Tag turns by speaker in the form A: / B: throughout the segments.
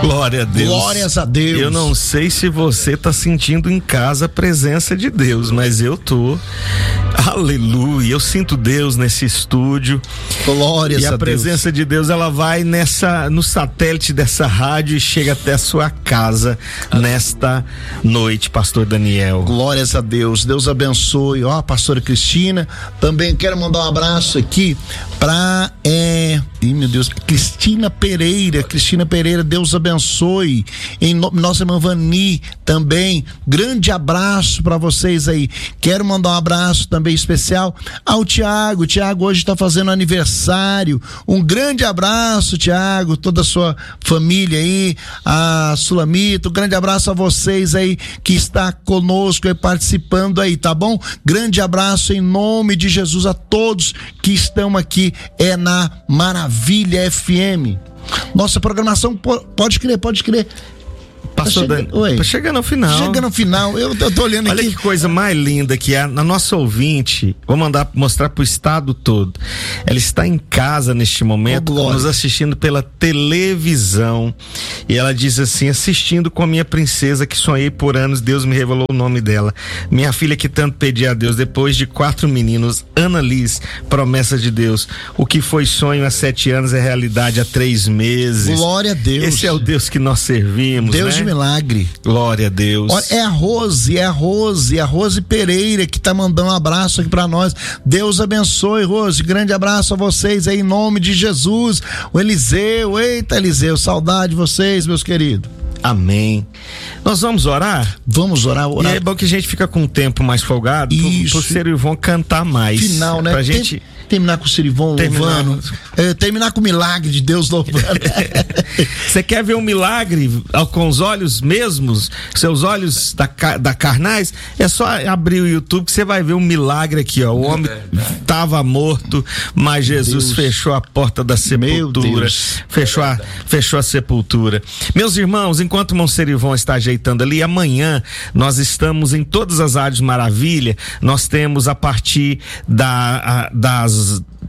A: Glória a Deus.
B: Glórias a Deus.
A: Eu não sei se você está sentindo em casa a presença de Deus, mas eu tô. Aleluia. Eu sinto Deus nesse estúdio.
B: Glórias a Deus.
A: E a presença de Deus, ela vai no satélite dessa rádio e chega até a sua casa nesta noite, pastor Daniel.
B: Glórias a Deus. Deus abençoe. Ó, a pastora Cristina. Também quero mandar um abraço aqui pra meu Deus, Cristina Pereira, Deus abençoe. Em nossa irmã Vani também, grande abraço para vocês aí. Quero mandar um abraço também especial ao Tiago. Tiago hoje está fazendo aniversário. Um grande abraço, Tiago, toda a sua família aí, a Sulamita. Um grande abraço a vocês aí que está conosco e participando aí, tá bom? Grande abraço em nome de Jesus a todos que estão aqui na Maravilha FM. Nossa programação, pode crer.
A: Pastor tá chegando ao final.
B: Chega no final, eu tô olhando
A: aqui. Olha que coisa mais linda que a nossa ouvinte, vou mostrar pro estado todo. Ela está em casa neste momento, nos assistindo pela televisão. E ela diz assim: assistindo com a minha princesa que sonhei por anos, Deus me revelou o nome dela. Minha filha que tanto pedi a Deus, depois de 4 meninos, Ana Liz, promessa de Deus. O que foi sonho há 7 anos é realidade há 3 meses.
B: Glória a Deus.
A: Esse é o Deus que nós servimos,
B: Deus,
A: né?
B: de milagre.
A: Glória a Deus.
B: Olha, é a Rose Pereira que tá mandando um abraço aqui pra nós. Deus abençoe, Rose. Grande abraço a vocês aí em nome de Jesus. O Eliseu, eita Eliseu, saudade de vocês, meus queridos.
A: Amém. Nós vamos orar?
B: Vamos orar.
A: E é bom que a gente fica com um tempo mais folgado pro Ciro Ivon cantar mais.
B: Final, né?
A: Pra gente
B: terminar com o Ciro Ivon louvando. Terminar com o milagre de Deus louvando.
A: Você quer ver um milagre com os olhos mesmos, seus olhos da carnais? É só abrir o YouTube que você vai ver um milagre aqui, ó. O homem estava morto, mas Jesus fechou a porta da sepultura. Fechou a sepultura. Meus irmãos, enquanto o irmão Ciro Ivon está ajeitando ali, amanhã nós estamos em todas as rádios Maravilha. Nós temos a partir das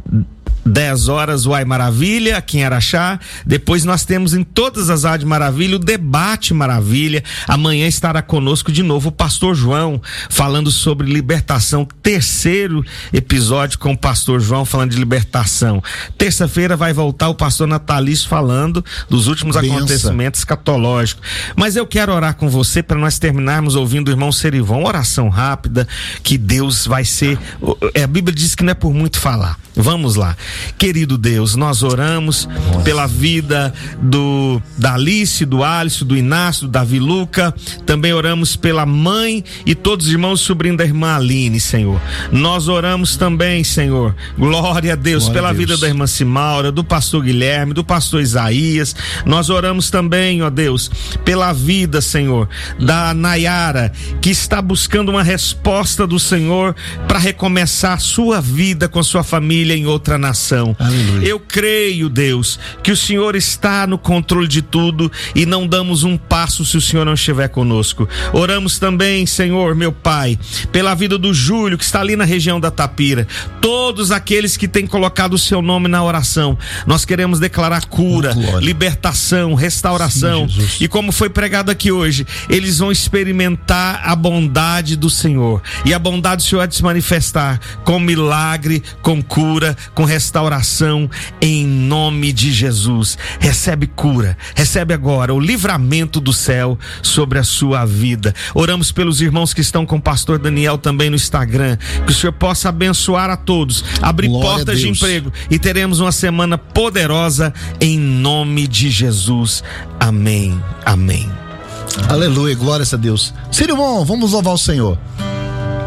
A: 10 horas o Ai Maravilha aqui em Araxá. Depois nós temos em todas as rádios Maravilha o Debate Maravilha. Amanhã estará conosco de novo o pastor João falando sobre libertação. 3º episódio com o pastor João falando de libertação. Terça-feira vai voltar o pastor Natalício falando dos últimos acontecimentos escatológicos. Mas eu quero orar com você para nós terminarmos ouvindo o irmão Ciro Ivon. Oração rápida que Deus vai ser. A Bíblia diz que não é por muito falar. Vamos lá. Querido Deus, nós oramos pela vida da Alice, do Alisson, do Inácio, do Davi Luca. Também oramos pela mãe e todos os irmãos e sobrinhos da irmã Aline, Senhor. Nós oramos também, Senhor, glória a Deus, pela vida da irmã Simaura, do pastor Guilherme, do pastor Isaías. Nós oramos também, ó Deus, pela vida, Senhor, da Nayara, que está buscando uma resposta do Senhor para recomeçar a sua vida com a sua família em outra nação.
B: Aleluia.
A: Eu creio, Deus, que o Senhor está no controle de tudo e não damos um passo se o Senhor não estiver conosco. Oramos também, Senhor, meu Pai, pela vida do Júlio, que está ali na região da Tapira. Todos aqueles que têm colocado o seu nome na oração, nós queremos declarar cura, libertação, restauração. Sim, e como foi pregado aqui hoje, eles vão experimentar a bondade do Senhor. E a bondade do Senhor é de se manifestar com milagre, com cura, com restauração, em nome de Jesus. Recebe cura, recebe agora o livramento do céu sobre a sua vida. Oramos pelos irmãos que estão com o pastor Daniel também no Instagram, que o Senhor possa abençoar a todos, abrir portas de emprego e teremos uma semana poderosa em nome de Jesus. Amém, amém.
B: Aleluia, glórias a Deus. Ciro Ivon, vamos louvar o Senhor.